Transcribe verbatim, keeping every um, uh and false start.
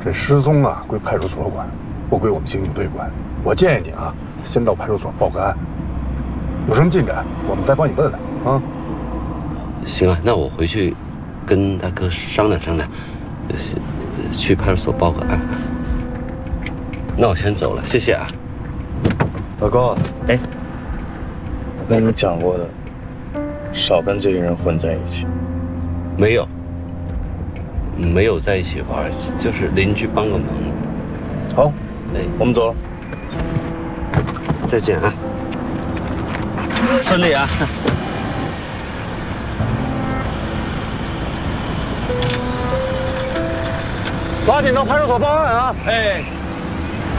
这失踪啊归派出所管，不归我们刑警队管。我建议你啊，先到派出所报个案，有什么进展我们再帮你问问啊。 行啊，那我回去跟大哥商量商量，去派出所报个案。那我先走了，谢谢啊。 老高，哎，我跟你讲过的，少跟这个人混在一起。 没有，没有在一起玩，就是邻居帮个忙。 好， 哎， 我们走了， 再见啊，顺利啊。 抓紧到派出所报案啊！ 哎。